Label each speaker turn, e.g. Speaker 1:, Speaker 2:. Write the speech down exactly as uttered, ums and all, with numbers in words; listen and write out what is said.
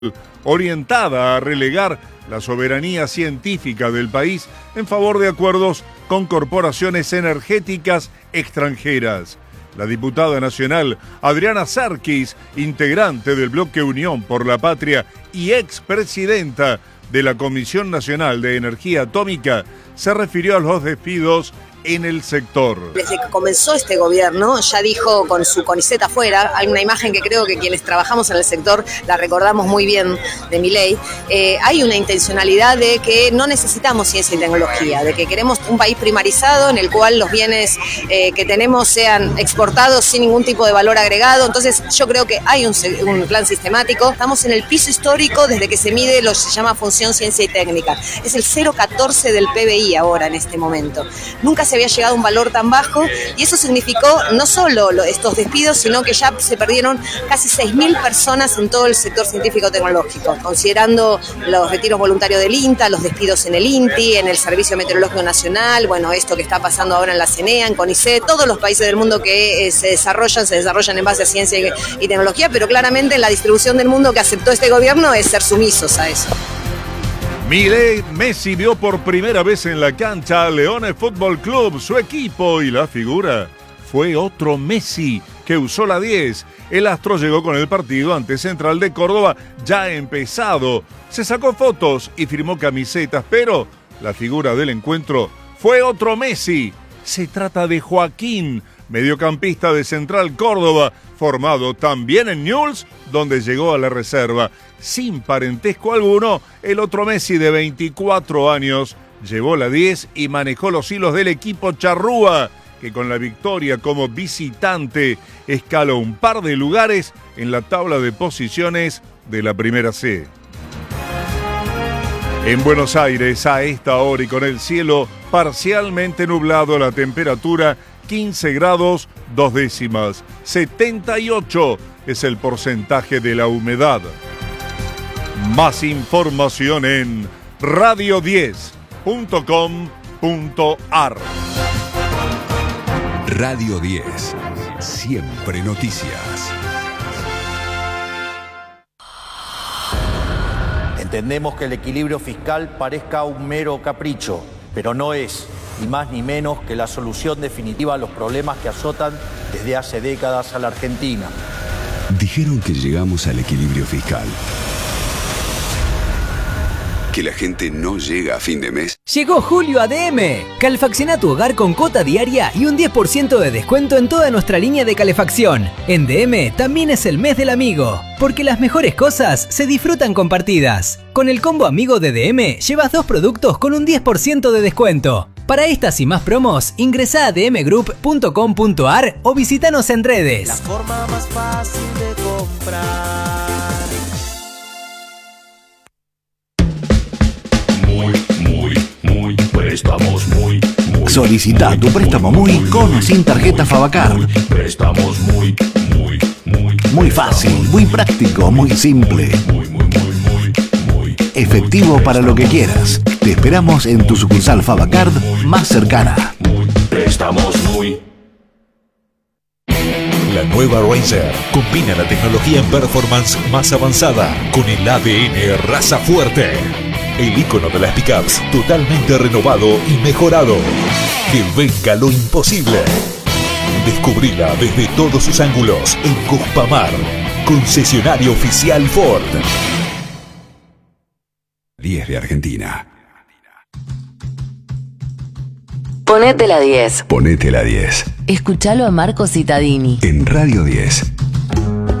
Speaker 1: orientada a relegar la soberanía científica del país en favor de acuerdos con corporaciones energéticas extranjeras. La diputada nacional Adriana Sarkis, integrante del bloque Unión por la Patria y expresidenta de la Comisión Nacional de Energía Atómica, se refirió a los despidos en el sector.
Speaker 2: Desde que comenzó este gobierno, ya dijo con su CONICET afuera, hay una imagen que creo que quienes trabajamos en el sector la recordamos muy bien de Milei, eh, hay una intencionalidad de que no necesitamos ciencia y tecnología, de que queremos un país primarizado en el cual los bienes eh, que tenemos sean exportados sin ningún tipo de valor agregado. Entonces yo creo que hay un, un plan sistemático. Estamos en el piso histórico desde que se mide lo que se llama función ciencia y técnica. Es el cero coma catorce del P B I ahora en este momento. Nunca se había llegado a un valor tan bajo y eso significó no solo lo, estos despidos, sino que ya se perdieron casi seis mil personas en todo el sector científico-tecnológico, considerando los retiros voluntarios del INTA, los despidos en el INTI, en el Servicio Meteorológico Nacional, bueno, esto que está pasando ahora en la CENEA, en CONICET, todos los países del mundo que eh, se desarrollan, se desarrollan en base a ciencia y, y tecnología, pero claramente la distribución del mundo que aceptó este gobierno es ser sumisos a eso.
Speaker 1: Milei Messi vio por primera vez en la cancha a Leones Fútbol Club, su equipo, y la figura fue otro Messi que usó la diez. El astro llegó con el partido ante Central de Córdoba ya empezado. Se sacó fotos y firmó camisetas, pero la figura del encuentro fue otro Messi. Se trata de Joaquín, mediocampista de Central Córdoba, formado también en Newell's, donde llegó a la reserva. Sin parentesco alguno, el otro Messi de veinticuatro años llevó la diez y manejó los hilos del equipo charrúa, que con la victoria como visitante escaló un par de lugares en la tabla de posiciones de la Primera C. En Buenos Aires, a esta hora y con el cielo parcialmente nublado, la temperatura quince grados, dos décimas. setenta y ocho es el porcentaje de la humedad. Más información en radio diez punto com punto ar.
Speaker 3: Radio diez, siempre noticias.
Speaker 4: Entendemos que el equilibrio fiscal parezca un mero capricho, pero no es, ni más ni menos, que la solución definitiva a los problemas que azotan desde hace décadas a la Argentina.
Speaker 3: Dijeron que llegamos al equilibrio fiscal. ¿Que la gente no llega a fin de mes?
Speaker 5: Llegó julio a D M. Calefacciona tu hogar con cuota diaria y un diez por ciento de descuento en toda nuestra línea de calefacción. En D M también es el mes del amigo, porque las mejores cosas se disfrutan compartidas. Con el combo amigo de D M llevas dos productos con un diez por ciento de descuento. Para estas y más promos, ingresá a d m group punto com punto ar o visitanos en redes.
Speaker 6: La forma más fácil de comprar.
Speaker 7: Préstamos muy, muy.
Speaker 8: Solicita tu préstamo muy con o sin tarjeta Favacard.
Speaker 7: Muy, préstamos muy, muy, muy.
Speaker 8: Muy fácil, muy práctico, muy simple.
Speaker 7: Muy, muy, muy, muy, muy.
Speaker 8: Efectivo para lo que quieras. Te esperamos en tu sucursal Favacard más cercana.
Speaker 7: Muy, préstamos muy.
Speaker 9: La nueva Racer combina la tecnología en performance más avanzada con el A D N raza fuerte. El icono de las pickups totalmente renovado y mejorado. Que venga lo imposible. Descubrila desde todos sus ángulos en Cuspamar, concesionario oficial Ford.
Speaker 3: diez de Argentina.
Speaker 10: Ponete la diez.
Speaker 3: Ponete la diez.
Speaker 10: Escuchalo a Marco Cittadini.
Speaker 3: En Radio diez.